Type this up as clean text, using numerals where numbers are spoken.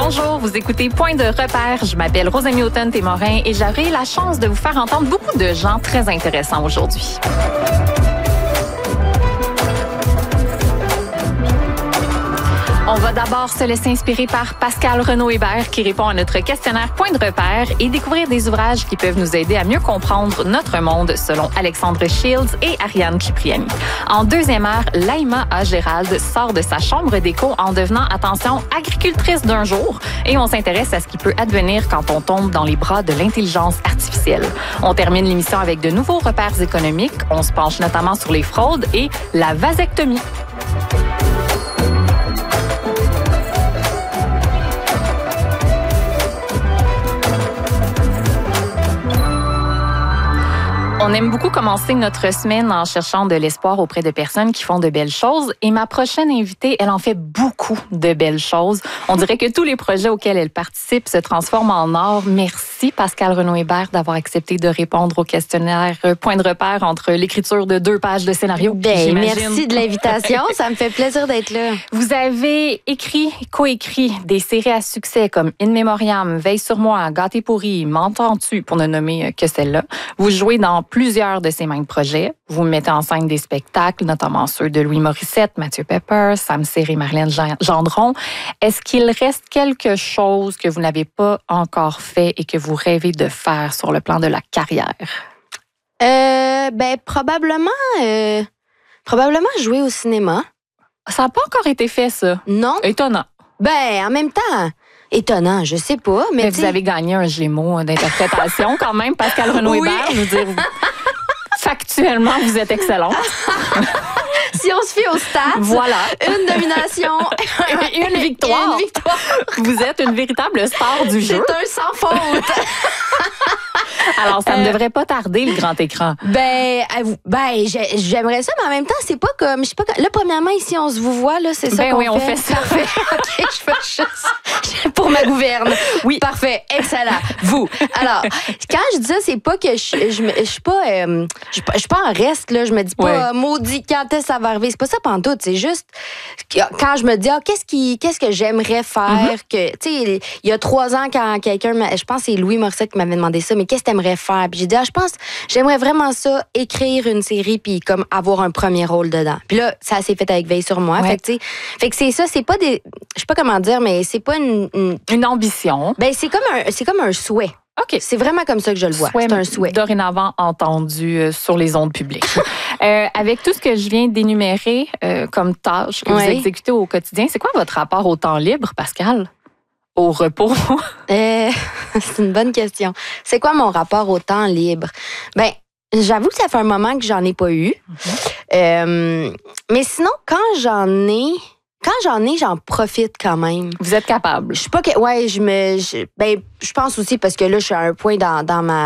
Bonjour, vous écoutez Point de repère. Je m'appelle Rosamie Automne-Témorin et j'aurai la chance de vous faire entendre beaucoup de gens très intéressants aujourd'hui. On va d'abord se laisser inspirer par Pascal Renaud-Hébert qui répond à notre questionnaire Point de repère et découvrir des ouvrages qui peuvent nous aider à mieux comprendre notre monde selon Alexandre Shields et Ariane Cipriani. En deuxième heure, Laïma A. Gérald sort de sa chambre d'écho en devenant, attention, agricultrice d'un jour et on s'intéresse à ce qui peut advenir quand on tombe dans les bras de l'intelligence artificielle. On termine l'émission avec de nouveaux repères économiques. On se penche notamment sur les fraudes et la vasectomie. On aime beaucoup commencer notre semaine en cherchant de l'espoir auprès de personnes qui font de belles choses. Et ma prochaine invitée, elle en fait beaucoup de belles choses. On dirait que tous les projets auxquels elle participe se transforment en or. Merci Pascal Renaud-Hébert d'avoir accepté de répondre au questionnaire Point de repère entre l'écriture de 2 pages de scénario. Merci de l'invitation. Ça me fait plaisir d'être là. Vous avez coécrit des séries à succès comme In Memoriam, Veille sur moi, Gâté pourri, M'entends-tu, pour ne nommer que celle-là. Vous jouez dans plusieurs de ces mêmes projets. Vous mettez en scène des spectacles, notamment ceux de Louis Morissette, Mathieu Pepper, Sam Cyr et Marlène Gendron. Est-ce qu'il reste quelque chose que vous n'avez pas encore fait et que vous rêvez de faire sur le plan de la carrière? Probablement jouer au cinéma. Ça n'a pas encore été fait, ça. Non. Étonnant. En même temps, étonnant, je sais pas. Mais vous avez gagné un Gémeaux d'interprétation quand même, Pascal Renaud-Hébert. Oui. Je veux dire, factuellement, vous êtes excellente. Si on se fie au stats, voilà. Une nomination, une victoire. Vous êtes une véritable star du jeu. C'est un sans faute. Alors, ça ne devrait pas tarder, le grand écran. J'aimerais ça, mais en même temps, c'est pas comme, je sais pas, là, premièrement, ici, on se vous voit, là, c'est ça qu'on fait. Oui, on fait ça. Parfait. OK, je fais juste pour ma gouverne. Oui. Parfait, excellent. Vous. Alors, quand je dis ça, c'est pas que je suis pas en reste, là, je me dis pas, maudit, quand est-ce que ça va arriver? C'est pas ça pantoute, c'est juste, quand je me dis, qu'est-ce que j'aimerais faire, que, tu sais, il y a 3 ans, quand quelqu'un, je pense que c'est Louis Morissette qui m'avait demandé ça, mais qu'est-ce que t'aimerais faire? Puis j'ai dit, je pense, j'aimerais vraiment ça, écrire une série puis comme avoir un premier rôle dedans. Puis là, ça s'est fait avec Veille sur moi. Ouais. Fait que c'est ça, c'est pas des, je sais pas comment dire, mais c'est pas une ambition. C'est comme un souhait. OK. C'est vraiment comme ça que je le vois. C'est un souhait. Dorénavant entendu sur les ondes publiques. Avec tout ce que je viens d'énumérer comme tâches que vous exécutez au quotidien, c'est quoi votre rapport au temps libre, Pascal? Au repos? C'est une bonne question. C'est quoi mon rapport au temps libre? J'avoue que ça fait un moment que j'en ai pas eu. Mais sinon, quand j'en ai, j'en profite quand même. Vous êtes capable? Je suis pas que, je pense aussi parce que là, je suis à un point dans ma